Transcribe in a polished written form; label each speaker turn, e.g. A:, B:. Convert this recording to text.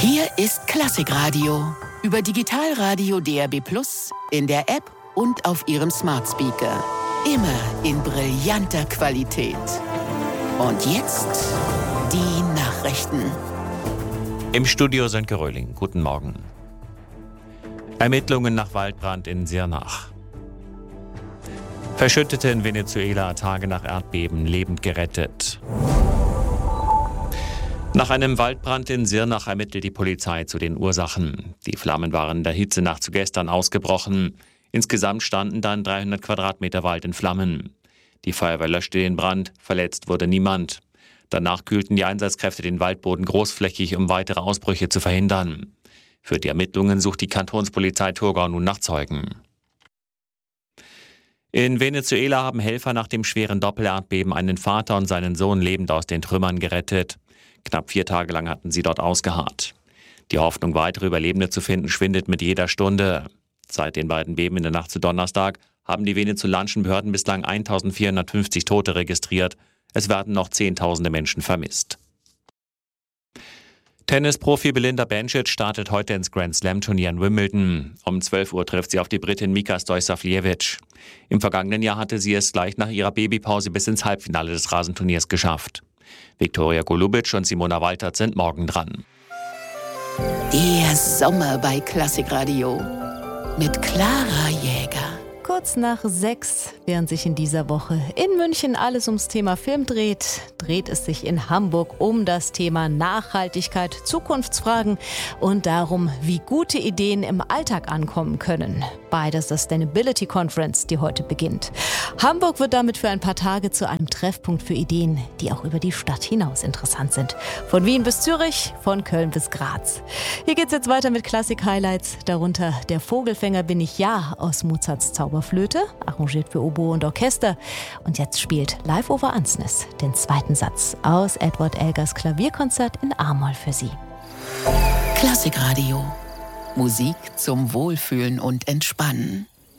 A: Hier ist Klassikradio. Über Digitalradio DAB+, in der App und auf Ihrem Smart Speaker. Immer in brillanter Qualität. Und jetzt die Nachrichten.
B: Im Studio Sönke Röhling. Guten Morgen. Ermittlungen nach Waldbrand in Sirnach. Verschüttete in Venezuela Tage nach Erdbeben lebend gerettet. Nach einem Waldbrand in Sirnach ermittelt die Polizei zu den Ursachen. Die Flammen waren in der Hitzenacht zu gestern ausgebrochen. Insgesamt standen dann 300 Quadratmeter Wald in Flammen. Die Feuerwehr löschte den Brand, verletzt wurde niemand. Danach kühlten die Einsatzkräfte den Waldboden großflächig, um weitere Ausbrüche zu verhindern. Für die Ermittlungen sucht die Kantonspolizei Thurgau nun nach Zeugen. In Venezuela haben Helfer nach dem schweren Doppelerdbeben einen Vater und seinen Sohn lebend aus den Trümmern gerettet. Knapp 4 Tage lang hatten sie dort ausgeharrt. Die Hoffnung, weitere Überlebende zu finden, schwindet mit jeder Stunde. Seit den beiden Beben in der Nacht zu Donnerstag haben die venezolanischen Behörden bislang 1450 Tote registriert. Es werden noch Zehntausende Menschen vermisst. Tennisprofi Belinda Bencic startet heute ins Grand-Slam-Turnier in Wimbledon. Um 12 Uhr trifft sie auf die Britin Mika Stojsavljevic. Im vergangenen Jahr hatte sie es gleich nach ihrer Babypause bis ins Halbfinale des Rasenturniers geschafft. Viktoria Golubic und Simona Waltert sind morgen dran.
A: Der Sommer bei Klassikradio mit Clara Jäger.
C: Kurz nach 6, während sich in dieser Woche in München alles ums Thema Film dreht, dreht es sich in Hamburg um das Thema Nachhaltigkeit, Zukunftsfragen und darum, wie gute Ideen im Alltag ankommen können. Bei der Sustainability Conference, die heute beginnt. Hamburg wird damit für ein paar Tage zu einem Treffpunkt für Ideen, die auch über die Stadt hinaus interessant sind. Von Wien bis Zürich, von Köln bis Graz. Hier geht's jetzt weiter mit Klassik-Highlights, darunter Der Vogelfänger bin ich ja aus Mozarts Zauberflöte, arrangiert für Oboe und Orchester. Und jetzt spielt Live over Ansnes den zweiten Satz aus Edward Elgars Klavierkonzert in A-Moll für Sie.
A: Klassikradio. Musik zum Wohlfühlen und Entspannen.